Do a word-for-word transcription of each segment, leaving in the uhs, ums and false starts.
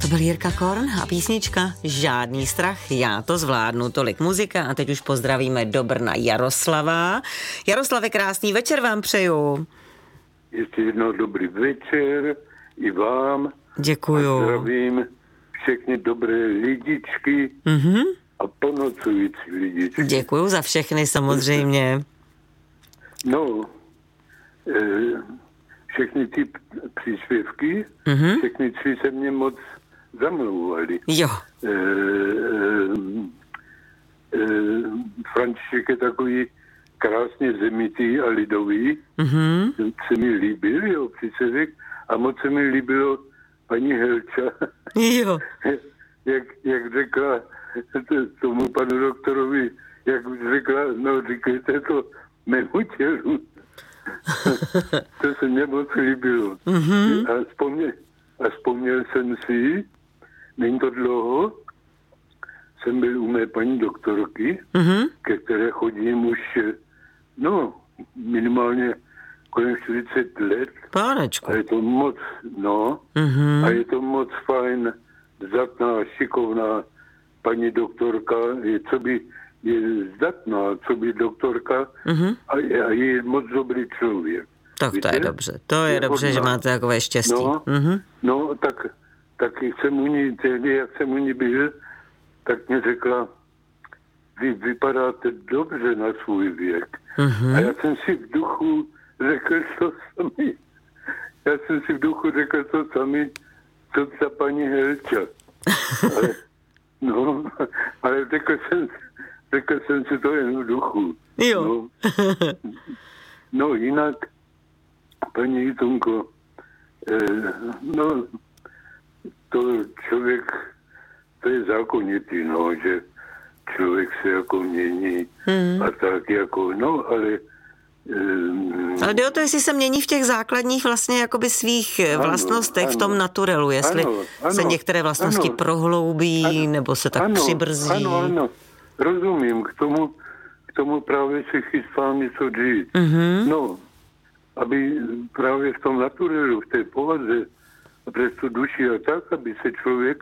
To byl Jirka Korn a písnička Žádný strach, já to zvládnu. Tolik muzika a teď už pozdravíme do Brna Jaroslava. Jaroslave, krásný večer vám přeju. Ještě jednou dobrý večer i vám. Děkuju. A zdravím všechny dobré lidičky mm-hmm. a ponocující lidičky. Děkuju za všechny samozřejmě. No, e, všechny ty příspěvky, mm-hmm. všechny tři se mě moc zamlouvali. Jo. E, e, e, František je takový krásně zemitý a lidový. Mm-hmm. Se mi líbil, jo, příspěvek. A moc se mi líbilo paní Helča. Jo. jak, jak řekla tomu panu doktorovi, jak řekla, no říkejte to mému tělu. To se mě moc líbilo. Mm-hmm. A, vzpomněl, a vzpomněl jsem si, není to dlouho, jsem byl u mé paní doktorky, mm-hmm. ke které chodím už, no, minimálně kolem čtyřicet let. Pánečku. A je to moc, no, mm-hmm. a je to moc fajn, zdatná, šikovná paní doktorka, je, co by, je zdatná, co by doktorka mm-hmm. a, je, a je moc dobrý člověk. Tak víte? To je dobře, to je, je dobře, hodná. Že máte takové štěstí. No, mm-hmm. no tak, tak jsem u ní, tehdy, jak jsem u ní byl, tak mě řekla, vy vypadáte dobře na svůj věk. Mm-hmm. A já jsem si v duchu řekl to sami. Já jsem si v duchu řekl to sami, co ta paní Helča. Ale, no, ale řekl jsem, řekl jsem si to jen v duchu. Jo. No, no jinak, paní Jitunko, eh, no, to člověk, to je zákonitý, no, že člověk se jako mění hmm. a tak jako, no, ale Um, Ale jde o to, jestli se mění v těch základních vlastně jakoby svých ano, vlastnostech, ano, v tom naturelu, jestli ano, ano, se některé vlastnosti ano, prohloubí, ano, nebo se tak ano, přibrzí. Ano, ano, rozumím, k tomu, k tomu právě se chystám něco říct. Mm-hmm. No, aby právě v tom naturelu, v té povaze, přes tu duši a tak, aby se člověk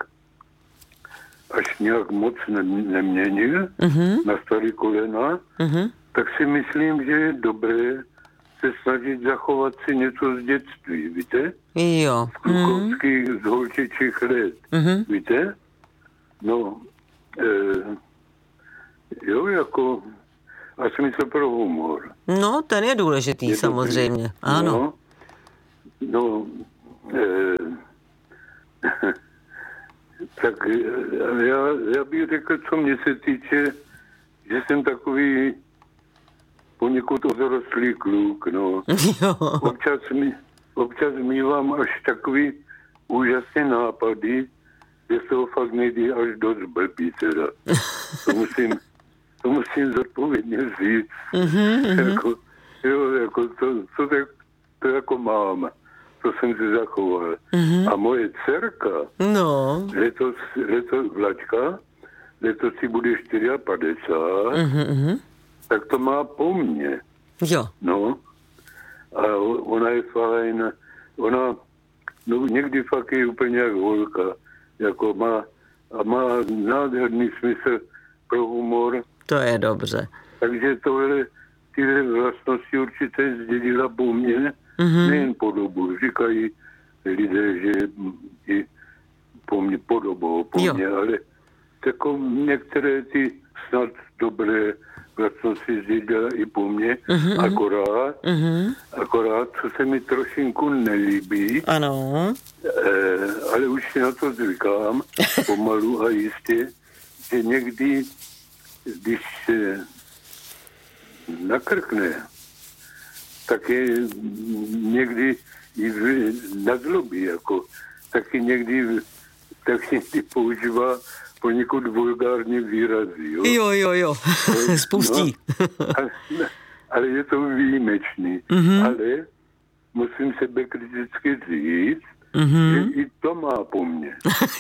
až nějak moc ne- neměnil mm-hmm. na starý kolena, mm-hmm. tak si myslím, že je dobré se snažit zachovat si něco z dětství, víte? Jo. Z klukovských, mm. z holčičích let, mm-hmm. víte? No, e, jo, jako, a smysl pro humor. No, ten je důležitý, je samozřejmě, dobrý. Ano. No, no e, tak já, já bych řekl, co mě se týče, že jsem takový poněkud ozrostlý kluk, no. Občas, mi, občas mívám až takový úžasné nápady, že jsou fakt někdy až dost blbý teda. To musím, to musím zodpovědně říct. Mm-hmm. Jako, jo, jako to, to, to, to jako mám. To jsem si zachoval. Mm-hmm. A moje dcerka, no. letos, letos Vlačka, letos si bude padesát čtyři, mm-hmm. tak to má po mně. Jo. No. A ona je fajn. Ona no, někdy fakt je úplně jak holka. Jako má, a má nádherný smysl pro humor. To je dobře. Takže tohle, tyhle vlastnosti určitě zdědila po mně. Mm-hmm. Nejen podobu. Říkají lidé, že i po mně podobou, po jo. mně, ale jako některé ty snad dobré vlastnosti zdědila i po mně, mm-hmm. akorát, mm-hmm. akorát, co se mi trošinku nelíbí, ano. Eh, ale už si na to zvykám, pomalu a jistě, že někdy, když se nakrkne, tak je někdy i na zlobí, jako, taky někdy, tak někdy používá poněkud vulgární výrazy. Jo, jo, jo, jo. spustí. No, ale, ale je to výjimečný. Mm-hmm. Ale musím sebe kriticky říct, mm-hmm. že i to má po mně.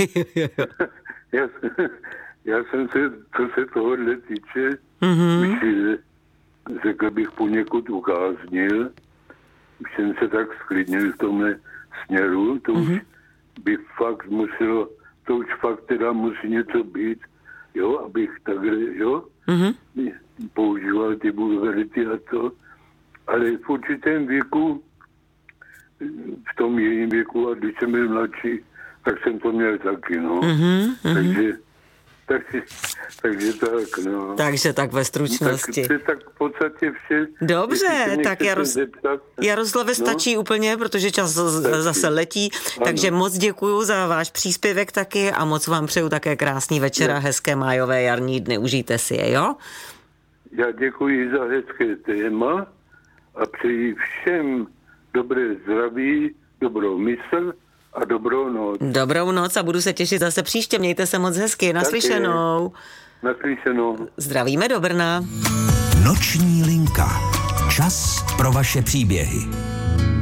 já, já jsem se, co se tohohle týče, mm-hmm. už řekl bych poněkud ukáznil, už jsem se tak sklidnil v tomhle směru, to mm-hmm. už by fakt muselo to už fakt teda musí něco být, jo, abych takhle, jo, mm-hmm. používal ty vulgarity a to, ale v určitém věku, v tom jejím věku, a když jsem byl mladší, tak jsem to měl taky, no. Mm-hmm. Takže, takže, takže tak, no. Takže tak ve stručnosti. Tak, tak v podstatě vše. Dobře, tak Jaros... zeptat, Jaroslave no? stačí úplně, protože čas stačí. Zase letí, ano. Takže moc děkuju za váš příspěvek taky a moc vám přeju také krásný večer a hezké májové jarní dny. Užijte si je, jo? Já děkuji za hezké téma a přeji všem dobré zdraví, dobrou mysl a dobrou noc. Dobrou noc a budu se těšit zase příště. Mějte se moc hezky. Naslyšenou. Naslyšenou. Zdravíme do Brna. Noční linka. Čas pro vaše příběhy.